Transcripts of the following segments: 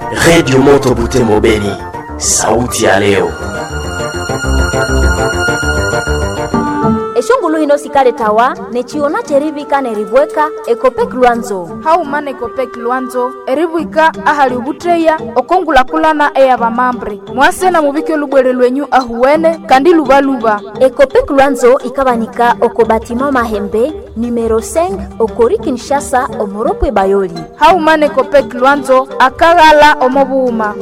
Radio Moto Butembo Beni, sauti ya leo. Eshongulu hino sikale tawa nechiona cheribika neribweka ekopek Luanzo. Haumane ekopek Luanzo eribwika ahali ubutreya okongula kulana eya bamambre. Mwase na mubike lubwere lwenyu ahuwene kandi lubaluba. Ekopek Luanzo ikabanika okobatima Mahembe numero 5 okori Kinshasa omoropwe Bayoli. Haumane ekopek Luanzo akagala omobuuma.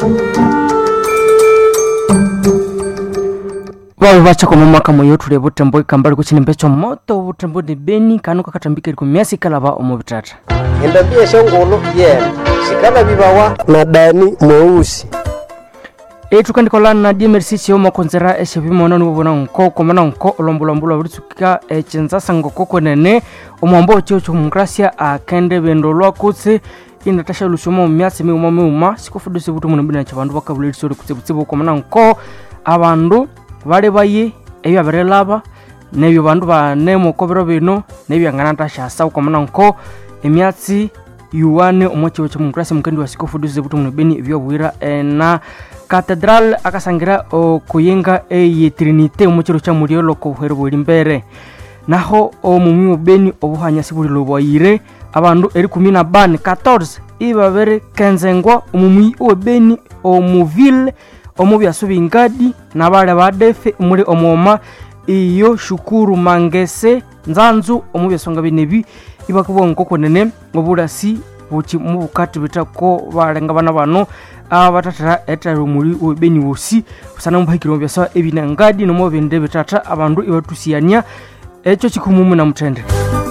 Wao bacha kwa mwaka moyo tule Butembo ikambali kuchini mbecho moto Butembo ni Beni kanuka katambike liku miasi kalaba omobitata. Endabia shongolo shikala bibawa na Dani Mweusi. Tukandi kolana na DMRC chioma konzera eshebimo nanu bona nko komana nko olombolombola butsukika echenza ngoko konene omwambo cyo cy'umkrasia akende bendolwa kutse inatasha lushomo myasi meuma sikofuduse butu munembina chabandu bakabuliriso kutsibutsibo komana nko abandu bale baye ebya barelaba nebyo bandu banemo kobero bino nebyo ngana shasa ukomana nko emyatsi yuwane omochiwe cy'umkrasi mukandi wasikofuduze butu munebeni ebyo bwira na Catedral akasangira okuyenga eye Trinite omuchiro cha muriolo ko herbo limbere naho omumi obeni obuhanya sibuli loboyire abandu eri 14 ibabere kenzengwa omumi obeni omuville omubyasubingadi nabale badefe muri omoma iyo Shukuru Mangese Nzanzu omubyasonga binebi ibakubonko konene obulasi buchi mubukati bitako balenga bana bano abatatara etaro muri obeni wosi usana mbahikiro byasa ebinangadi no mobende bitata abandu ibatusiania echo chikumumu na mutende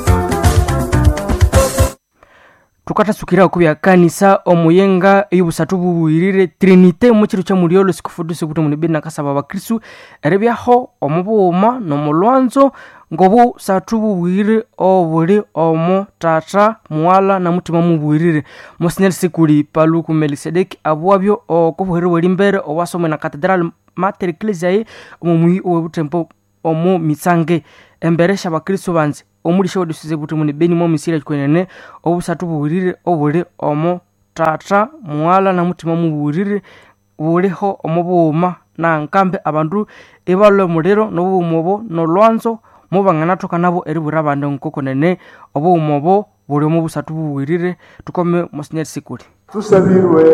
tukatasukira kubya kanisa omuyenga yubusatu buwirire Trinite muchiro cha muriolo sikufuduse kuti munibeni nakasaba bakristu erebyaho omubuma no mulwanzo ngobu satu buwirire obuli omo tata mwala na mutima mubuwirire Monsignor Sikuli Paluku Melkisedeki abwabyo okubuhirire welimbere owasomwe na Cathedral Mater Ecclesiae omumui obutempo omo mitsange emberesha bakristo banze omulisho dusize butu munibeni mo misira kwenene obusatu buwirire obuli omo tata mwala na mutima mubuwirire buliho omubuma na nkambe abandu ebalo mulero no bumubo no lwanzo mubangana toka nabo eribura bande nkokonene obumobo buli mu busatu buwirire tukome Monsignor Sikuli tusabirwe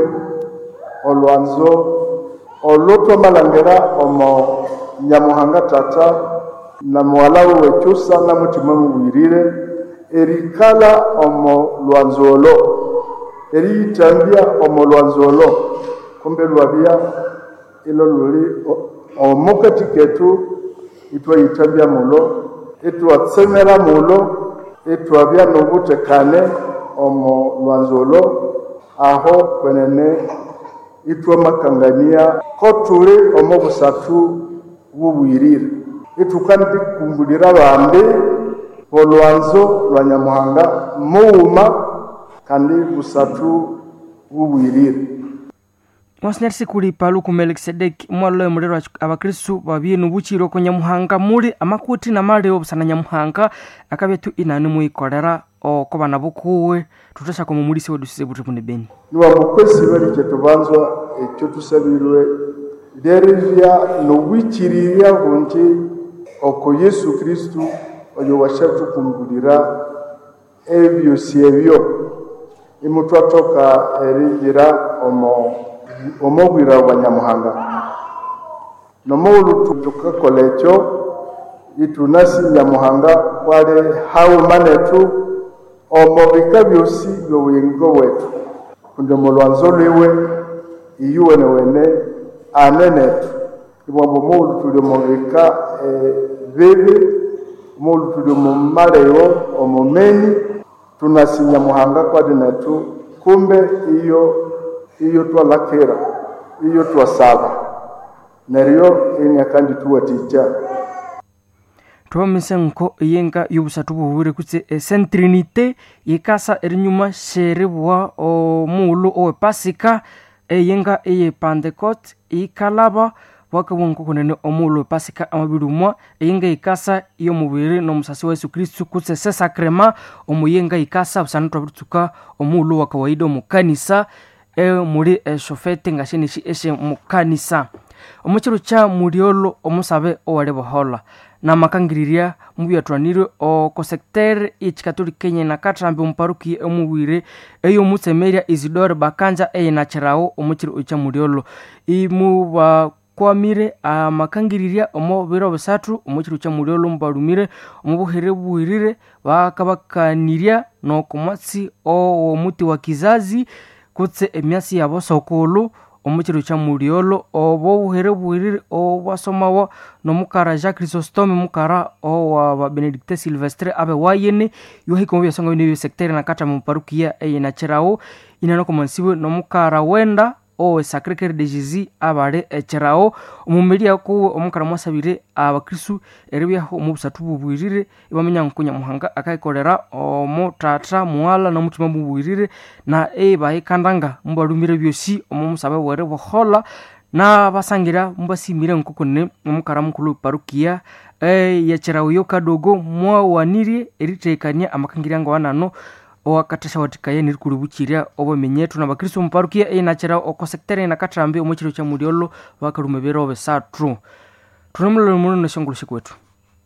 olwanzo oloto malangera omo Nyamuhanga tata na mwalawe wechusa na mutima muwirire erikala omo lwanzolo eritambia omo lwanzolo kumbe lwabia ilo luli omukati ketu itwa itambia mulo itwa tsemera mulo itwa bya nobutekane omo lwanzolo aho kwenene itwa makangania koturi omo busatu bubwirire itukandi kumbulira bande olwanzo lwa Nyamuhanga muuma kandi busatu bubwirire Monsignor Sikuli Paluku Melkisedeki mwalo mulero abakristu babinu buchiro ko Nyamuhanga muri amakuti na mali obusana Nyamuhanga akabyetu inani muikolera okobana bukuwe tutosha ko mumulisi wedusize butu munebeni niwa mukwesi bali tubanzwa ecyo tusabirwe derivya no wichiriya bunti oko Yesu Kristu oyo washatu kumbulira ebyo siebyo imutwatoka eringira omobwira wa Nyamuhanga nomulu tukakolecho itunasi Nyamuhanga kwale haumanetu omobika byosi byowengo wetu kunde mulwanzo liwe iyuwene wene anenetu ibombo mulu tulimobika bibi mulu tulimumaleyo omomeni tunasi Nyamuhanga kwade netu kumbe iyo twalakira iyo twasaba neriyo enyakandi tuwaticha Tuwamise nko yenga yubusatu buwire kutse Saint Trinite yikasa erinyuma sheribwa omulu owe Pasika yenga eye Pentecost ikalaba wakabonko kunene omulu Pasika amabirumwa yenga ikasa iyo mubiri no musasi wa Yesu Kristo kutse se sacrement omuyenga ikasa busana twabituka omulu wa kawaida mu kanisa muri shofete ngashinishi eshe mukanisa omukiro cha muriolo omusabe owale bohola na makangiriria mubyatwanire oko secteur ichikatoli Kenya na katrambe muparuki emuwire eyo mutsemeria Isidore Bakanja eyinachirawo omukiro cha muriolo imuba kwamire amakangiriria omo biro basatu omukiro cha muriolo mbalumire omubuhere buwirire bakabakaniria no kumatsi o muti wa kizazi kutse emyasi yabo sokolo omukiro cha muriolo obo buhere buwirire obwasomawo no mukara Jacques Chrysostome mukara wa Benedicte Silvestre abe wayene yohiko byasonga bino secteur na kata mu parukia eyinachirawo inano komansiwe no mukara wenda Sacré-Cœur de Jésus abale echirao omumelia ko omukara mwasabire abakristu eribyaho omubusatu bubwirire ibamenya nkunya muhanga akayikolera omutata muwala na mutima bubwirire na bayikandanga mbalumire byosi omusabe were bohola na basangira mbasimire nkukune omukara mukulu parukia yechirao yokadogo mwawanire eritekania amakangiranga wanano okatasha watikaye nirikuri buchiria obamenyetu na bakristo muparukia einachira oko secteur na katrambe omukiro cha muriolo bakarumebero besatru tunamulo muno na shongolo shikwetu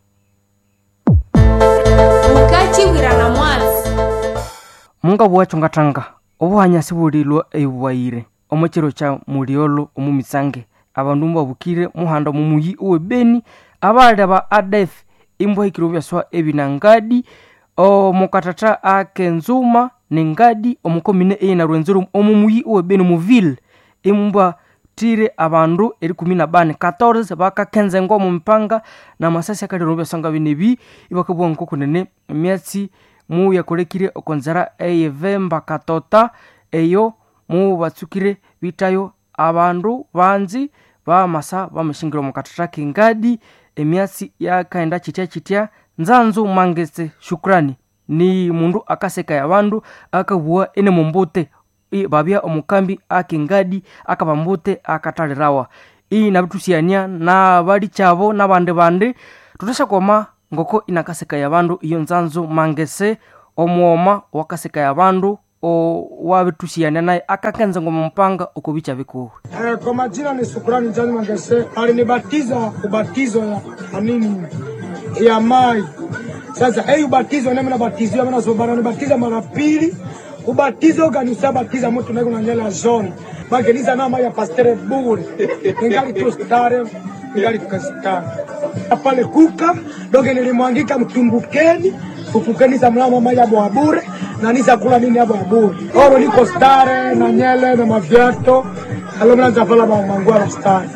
ukati wirana mwazi munga bwachongatanga obuhanya sibulilo ebuwaire omukiro cha muriolo omumitsange abandu mbabukire muhanda mumuyi owebeni abale ba ADF imbwa ikiro byaswa ebinangadi mukatata akenzuma nengadi omukomine ena rwenzero omumuyi owebeni muville imbwa tire abandu eri 14 bakakenze ngo mu mpanga na masasi akalero byasanga binebi ibakabwa nkoko nene myatsi mu yakolekire okonzera eyevemba katota eyo mu batsukire bitayo abandu banzi ba masa bamashingiro mukatata kingadi emyatsi yakaenda chitya nzanzu mangese shukrani ni mundu akaseka ya bandu akabua ene mumbute babia omukambi akingadi akabambute akatalirawa nabitusiania na bali chabo na bande tutasha koma ngoko inakaseka ya bandu iyo nzanzu mangese omuoma wakaseka ya bandu wabitusiania naye akakenza ngoma mpanga ukubicha vikuu kwa majina ni Shukrani John Mangese alinibatiza ubatizo ya anini ya mai. Sasa ubatizo nemi na batizio mena sobana nibatiza mara pili. Ubatizo kanisa batiza mtu nego na nyela zone. Mageniza nama ya pastere bure. Ningali tostare, ningali tukasitare. Pale kuka, doge nilimwangika mtumbukeni, fufukeni za mlama maya bwa bure, na nisa kula nini abo bure. Oro niko stare, na nyele, na maviato, alomna zafala ba mangwara stare.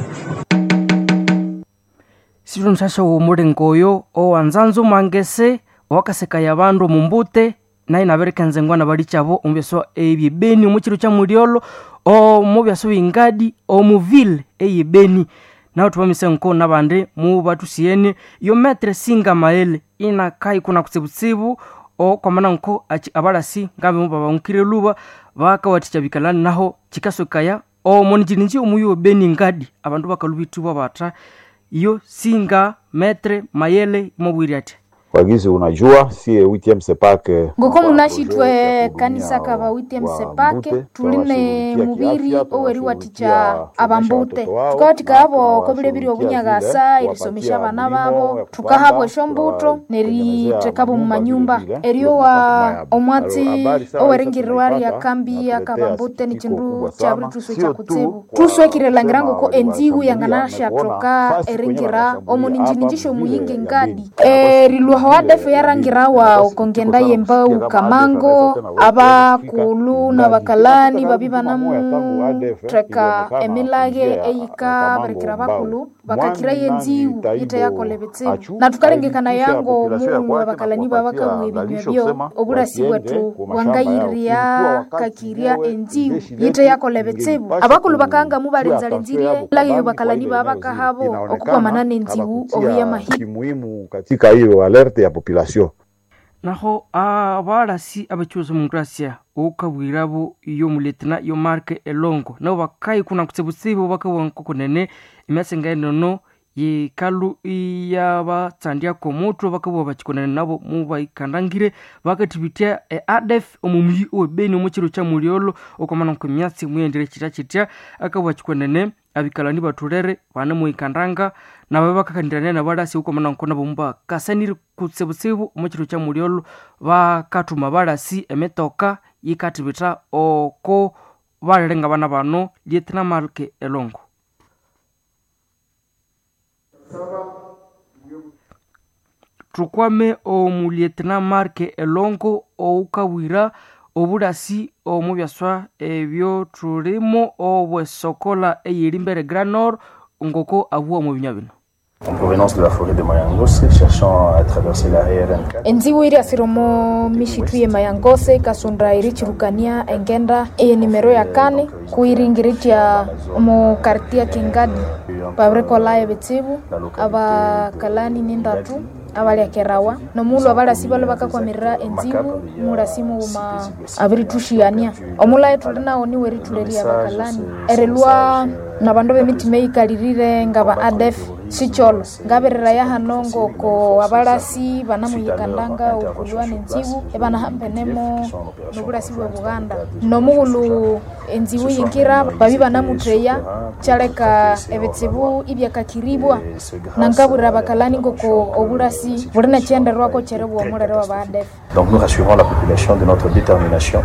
Siro mshasha umurengoyo anzanzu mangese wakaseka ya bandu mumbute na inaberekanze ngwana bali chabo umbeso ebibeni omukiro cha muriolo mubyaso ingadi muville eyibeni na utubamisa nko nabande mu batusiene yo metre singa maele ina kai kuna kutsibutsibu kwa mana nko abalasi ngambe mubaba nkire luba bakawaticha bikalani naho chikasokaya monjirinji umuyo beni ngadi abandu bakalubitu babata iyo singa metre mayele mobwiriate wagizi unajua si 8e sepake ngoko munashitwe kanisa kaba 8e sepake tuline mubiri oweri waticha abambute tukawatika abo kobile biri obunyagasa irisomesha abana babo tukahabwe shombuto neri tekabo mu manyumba eriyo wa omwatsi oweringirwari ya kambi ya kabambute ni kindu cha brutuso cha kutsibu tuswe kirelangirango ko enzigu yanganasha toka eringira omuninjinjisho muyinge ngadi rilwa hawadefu yarangirawa ukongenda yemba ukamango abakulu na bakalani babiba namu treka emilage eika barikira bakulu bakakira yenziu yita yakolebetsibu na tukalengekana yango mungu wa bakalani babaka mwebinyebyo oburasi wetu wangayiria kakiria enziu yita yakolebetsibu abakulu bakanga mubarenza lenzirie lage bakalani babaka habo okupa manane enziu obuya mahi muhimu katika hiyo alerte ya population naho abarasi abachuzo mu Gracia ukabwirabo iyo muletna yo marke elongo nabo bakai kuna kutsebutsibo bakabonko kunene imesenga nono yikalu iyabatsandia komoto bakabwa bachikonana nabo mubaikandangire bakatibitya ADF omumuyi obeni omuchiro cha muliolo okomana kumyatsi muyendere chitya akabwa chikonane abikalani batulere bane muikandanga nabo bakakandira na balasi okomana nkona bomba kasaniri kutsebusebu omuchiro cha muliolo bakatuma balasi emetoka yikatibita oko balerenga bana bano Lieutenant Mark Elongo. Tukwame omu Lieutenant Mark Elongo oukawira obulasi omubyaswa ebyo tulimo obwesokola eyirimbere Grand Nord ngoko abuwa mu binyabino. En provenance de la forêt de Mayangose, cherchant à traverser la RN4. Enziwiri asiromo mishituye Mayangose kasunda irichirukania engenda nimero ya kane kuiringiritia mu kartia Kingadi pabreko ya betsibu aba kalani nindatu abali akerawa no mulu abala sibalo bakakwamirira enzibu murasimu uma abiritushiania omula etulina oni werituleri abakalani erelwa nabando bemitimei kalirire ngaba ADF sicholo ngaberera ya hanongo ko abalasi banamuyikandanga okulwa nenzibu ebana hampenemo nobulasi bwe Buganda no muhulu enzibu yinkira babi banamutreya chaleka ebetsibu ibyakakiribwa nangabura abakalani ngoko obulasi bulina chenderwa ko cherebu omulere wa ADF. Donc nous rassurons la population de notre détermination.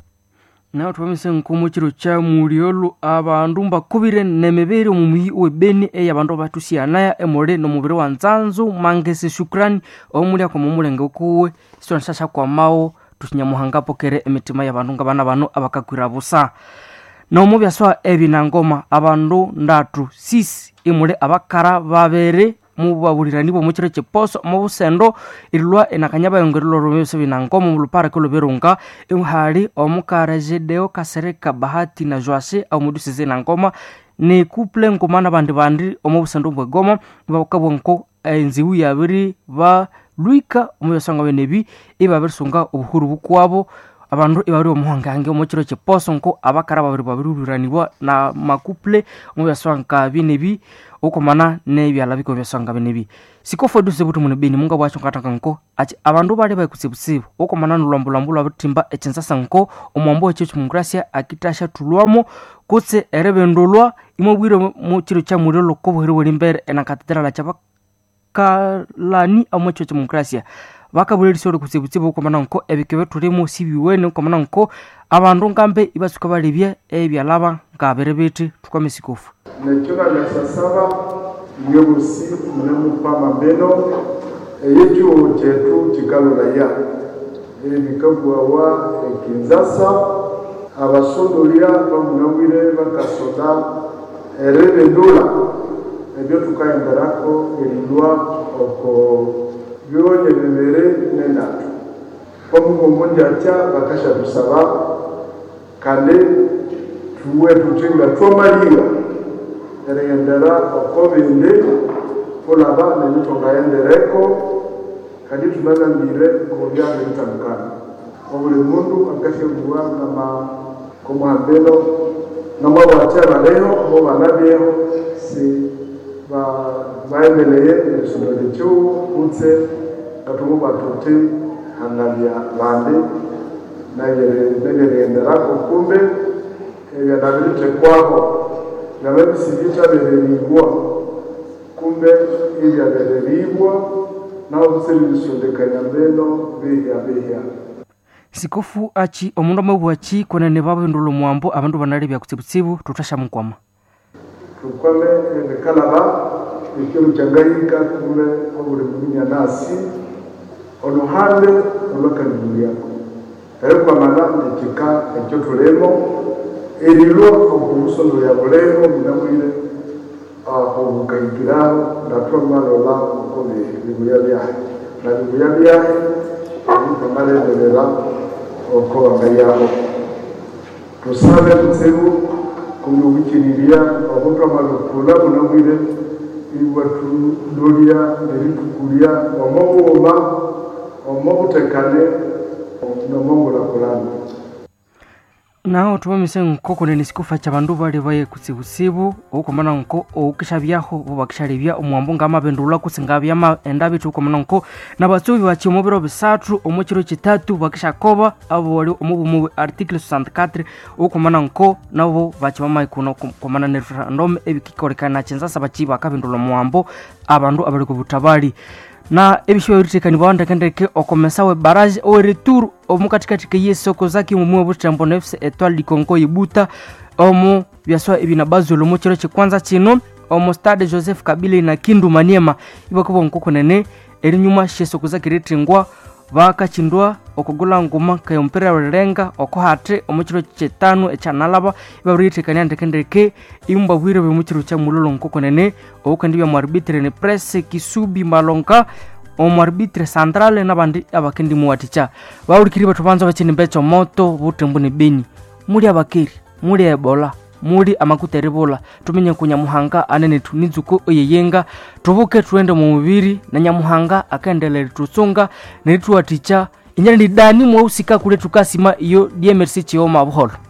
Na tuwamise nkumukiro cha muliolo abandu mbakubire nemebere omumuyi webeni eyabandu batusianaya emole nomubire wa nzanzu mangese shukrani omulya kwa mumulenge kuwe sonshasha kwa mao tukinyamuhanga pokere emitima y'abandu ngabana bano abakakwira busa no mubyaswa ebinangoma abandu ndatu 6 imule abakara babere mubabulirani bo mukiro cheposo mubusendo irilwa enakanyaba yongerero romese binangoma mulupara ko loberunga imhali omukara jedeo kasereka bahati na joase au mudusize nangoma ne couple ngomana bandi omubusendo bwegoma bakabonko enziwu yabiri ba luika umuyasanga benebi ibabersunga ubuhuru bukwabo abandu ibari omuhangange omukiro cheposo nko abakara babiri biranibwa na makuple umuyasanga binebi ukomana nebyala biko byasanga benebi sikofo duze butu munebeni munga bwacho katanga nko ati abandu bali bakutsibusibu ukomana nulambulambula bitimba echensa nko omwambo echechu mungracia akitasha tulwamo kutse erebendolwa imobwire mu kiro cha mulolo ko buhiri wolimbere ena katedrala cha bakalani amwecho cha mungracia bakabuliri soro kutsibusibu ukomana nko ebikebe tulimo sibiwene ukomana nko abandu ngambe ibasuka balibye ebyalaba ngaberebeti tukome sikofu Nekyo gasasaba nyobusi munamupa mabeno yecho chetu chikalolaya ebikabwa wa Kinshasa abasondolia bamunawire bakasoda erebendula ebyo tukayenderako erilwa oko byonye bibere nenatu omugomonja cha bakasha tusaba kale tuwe tuchinga twamaliga erendera okobinde kulaba nenitokayendereko kadi tunagambire kubya bitamukana obuli mundu akashegwa nama komwambelo namabwacha baleho bo banabyeho si baendeleye n'ekisolo kyo kutse katumu batote hangalia bande nagerendera kumbe ebyadabirite kwabo nabebisibita bereribwa kumbe ebyabereribwa nao buserisondekanya mbeno behya sikofu achi omundu amabwachi konene babendolo mwambo abandu banali byakutsibutsibu tutasha mukwama tukwame ekalaba ikiru changayika kumbe obuli munya nasi onohande olokanibu yako kwa mana ekika ekyo tulemo erilo okubusondo ya bulemo munamwire obukayigiraho natwamalola okubi bibuya byahe na bibuya byahe bikamalendera okobagayaho tusabe kutsibu kumubikiriria okutwamalukula munamwire iwatudolia neritukulia omoboma omobutekane nomongula kulana nao tuwamise nkoko nene sikufa cha bandu bali baye kusibusibu ukomana nko ukishabyaho bubakishalibya omwambo ngama bendula kusingabya ma endabitu ukomana nko nabatsubi bachimobero bisatu omukiro kitatu bakishakoba abo wali omubumu article 64 ukomana nko nabo bachimama ikuno komana ne referendum ebikikorekana chenza bachiba kabendula mwambo abandu abali kubutabali na ebisho yuritekani bawanda kendeke okomesawe barrage au retour omukatikati ke yesoko zaki mumwe butambo nefse Etoile du Congo ibuta omo byaswa ebinabazo lo mukiro kwanza kino omo stade Joseph Kabila na Kindu Maniema ibakubo nkoko nene erinyuma shesoko zaki retingwa bakachindwa okugula ngoma kayompera renga okohate omukiro kitano echanalaba ibaritekani andekendeke imba bwire bemukiro cha mulolo nkoko nene okandibya mu arbitre ne presse Kisubi Malonga omu arbitre centrale nabandi abakendi muwaticha bawulikiri batubanza bakini mbecho moto butembu ne Beni muri abakiri muri Ebola muri amakuteribola tumenye kunyamuhanga anene tunizuko oyeyenga tubuke tuende mu mubiri na nyamuhanga akaendelea tusunga ne tuwaticha inyani dani mwusika kule tukasima iyo DMRC chioma buholo